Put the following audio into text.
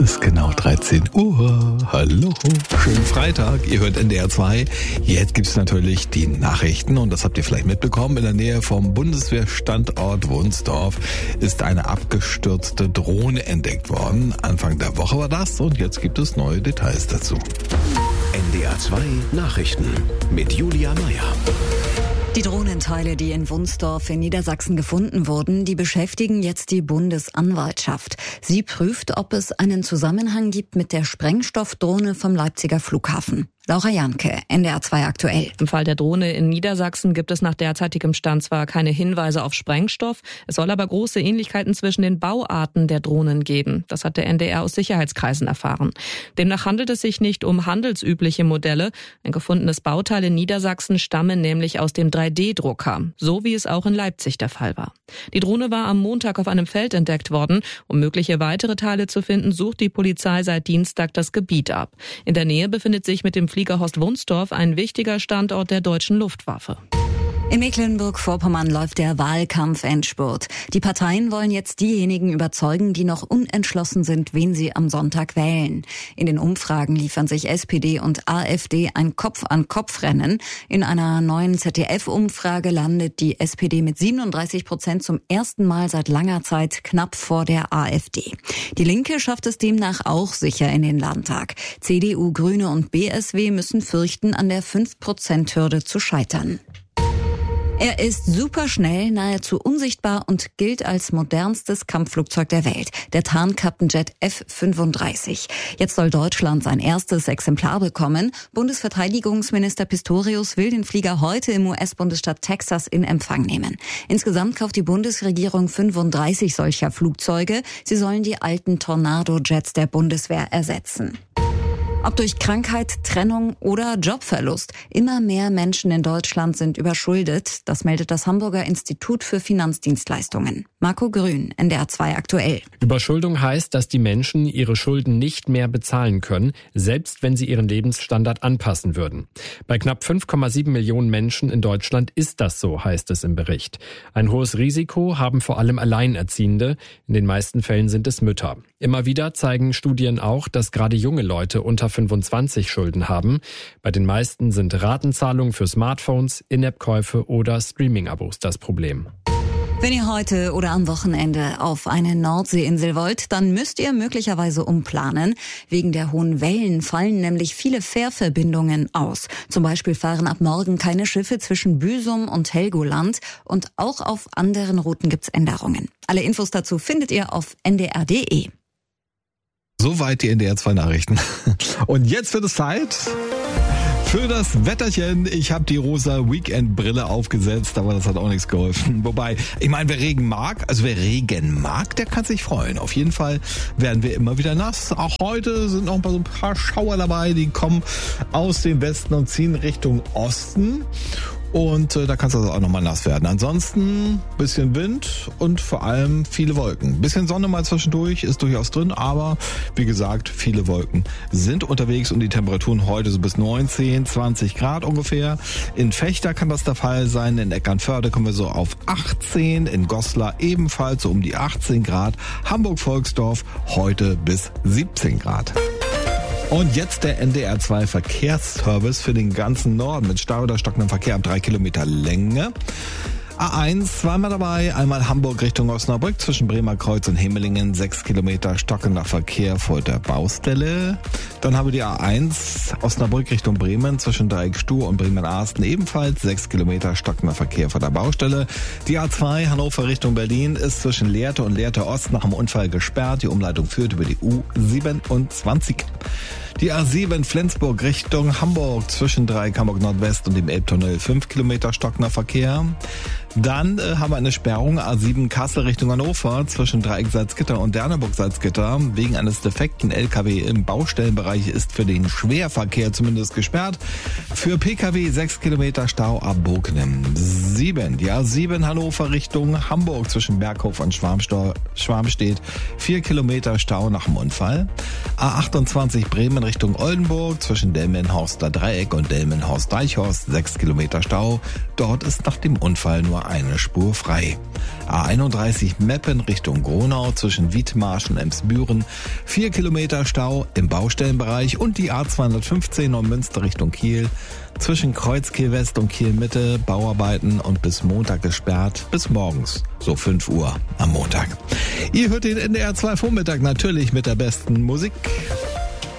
Es ist genau 13 Uhr. Hallo, schönen Freitag. Ihr hört NDR 2. Jetzt gibt's natürlich die Nachrichten und das habt ihr vielleicht mitbekommen. In der Nähe vom Bundeswehrstandort Wunsdorf ist eine abgestürzte Drohne entdeckt worden. Anfang der Woche war das und jetzt gibt es neue Details dazu. NDR 2 Nachrichten mit Julia Meyer. Die Drohnenteile, die in Wunsdorf in Niedersachsen gefunden wurden, die beschäftigen jetzt die Bundesanwaltschaft. Sie prüft, ob es einen Zusammenhang gibt mit der Sprengstoffdrohne vom Leipziger Flughafen. Laura Janke, NDR 2 aktuell. Im Fall der Drohne in Niedersachsen gibt es nach derzeitigem Stand zwar keine Hinweise auf Sprengstoff, es soll aber große Ähnlichkeiten zwischen den Bauarten der Drohnen geben. Das hat der NDR aus Sicherheitskreisen erfahren. Demnach handelt es sich nicht um handelsübliche Modelle. Ein gefundenes Bauteil in Niedersachsen stamme nämlich aus dem 3D-Drucker, so wie es auch in Leipzig der Fall war. Die Drohne war am Montag auf einem Feld entdeckt worden. Um mögliche weitere Teile zu finden, sucht die Polizei seit Dienstag das Gebiet ab. In der Nähe befindet sich mit dem Fliegerhorst Wunsdorf ein wichtiger Standort der deutschen Luftwaffe. In Mecklenburg-Vorpommern läuft der Wahlkampf-Endspurt. Die Parteien wollen jetzt diejenigen überzeugen, die noch unentschlossen sind, wen sie am Sonntag wählen. In den Umfragen liefern sich SPD und AfD ein Kopf-an-Kopf-Rennen. In einer neuen ZDF-Umfrage landet die SPD mit 37% zum ersten Mal seit langer Zeit knapp vor der AfD. Die Linke schafft es demnach auch sicher in den Landtag. CDU, Grüne und BSW müssen fürchten, an der 5%-Hürde zu scheitern. Er ist superschnell, nahezu unsichtbar und gilt als modernstes Kampfflugzeug der Welt, der Tarnkappenjet F-35. Jetzt soll Deutschland sein erstes Exemplar bekommen. Bundesverteidigungsminister Pistorius will den Flieger heute im US-Bundesstaat Texas in Empfang nehmen. Insgesamt kauft die Bundesregierung 35 solcher Flugzeuge. Sie sollen die alten Tornado-Jets der Bundeswehr ersetzen. Ob durch Krankheit, Trennung oder Jobverlust. Immer mehr Menschen in Deutschland sind überschuldet. Das meldet das Hamburger Institut für Finanzdienstleistungen. Marco Grün, NDR 2 aktuell. Überschuldung heißt, dass die Menschen ihre Schulden nicht mehr bezahlen können, selbst wenn sie ihren Lebensstandard anpassen würden. Bei knapp 5,7 Millionen Menschen in Deutschland ist das so, heißt es im Bericht. Ein hohes Risiko haben vor allem Alleinerziehende. In den meisten Fällen sind es Mütter. Immer wieder zeigen Studien auch, dass gerade junge Leute unter 25 Schulden haben. Bei den meisten sind Ratenzahlungen für Smartphones, In-App-Käufe oder Streaming-Abos das Problem. Wenn ihr heute oder am Wochenende auf eine Nordseeinsel wollt, dann müsst ihr möglicherweise umplanen. Wegen der hohen Wellen fallen nämlich viele Fährverbindungen aus. Zum Beispiel fahren ab morgen keine Schiffe zwischen Büsum und Helgoland und auch auf anderen Routen gibt's Änderungen. Alle Infos dazu findet ihr auf ndr.de. Soweit die NDR 2 Nachrichten. Und jetzt wird es Zeit für das Wetterchen. Ich habe die rosa Weekend-Brille aufgesetzt, aber das hat auch nichts geholfen. Wobei, ich meine, wer Regen mag, der kann sich freuen. Auf jeden Fall werden wir immer wieder nass. Auch heute sind noch so ein paar Schauer dabei, die kommen aus dem Westen und ziehen Richtung Osten. Und da kann es also auch nochmal nass werden. Ansonsten bisschen Wind und vor allem viele Wolken. Bisschen Sonne mal zwischendurch ist durchaus drin, aber wie gesagt, viele Wolken sind unterwegs und die Temperaturen heute so bis 19, 20 Grad ungefähr. In Vechta kann das der Fall sein, in Eckernförde kommen wir so auf 18, in Goslar ebenfalls so um die 18 Grad, Hamburg-Volksdorf heute bis 17 Grad. Und jetzt der NDR 2 Verkehrsservice für den ganzen Norden mit Stau oder stockendem Verkehr ab 3 Kilometer Länge. A1 zweimal dabei, einmal Hamburg Richtung Osnabrück zwischen Bremer Kreuz und Hemmelingen, 6 Kilometer stockender Verkehr vor der Baustelle. Dann haben wir die A1 Osnabrück Richtung Bremen zwischen Dreieck Stur und Bremen-Arsten ebenfalls 6 Kilometer stockender Verkehr vor der Baustelle. Die A2 Hannover Richtung Berlin ist zwischen Lehrte und Lehrte Ost nach dem Unfall gesperrt. Die Umleitung führt über die U27. Die A7 Flensburg Richtung Hamburg zwischen Dreieck Hamburg Nordwest und dem Elbtunnel 5 Kilometer stockender Verkehr. Dann haben wir eine Sperrung A7 Kassel Richtung Hannover zwischen Dreieck Salzgitter und Derneburg Salzgitter. Wegen eines defekten LKW im Baustellenbereich ist für den Schwerverkehr zumindest gesperrt. Für Pkw 6 Kilometer Stau ab Bognem. 7, die A7 Hannover Richtung Hamburg zwischen Berghof und Schwarmstedt 4 Kilometer Stau nach dem Unfall. A28 Bremen Richtung Oldenburg zwischen Delmenhorster Dreieck und Delmenhorst-Deichhorst 6 Kilometer Stau. Dort ist nach dem Unfall nur eine Spur frei. A31 Meppen Richtung Gronau zwischen Wiedmarsch und Emsbüren 4 Kilometer Stau im Baustellenbereich und die A215 Neumünster Richtung Kiel zwischen Kreuzkiel West und Kiel Mitte Bauarbeiten und bis Montag gesperrt bis morgens, so 5 Uhr am Montag. Ihr hört den NDR 2 Vormittag natürlich mit der besten Musik.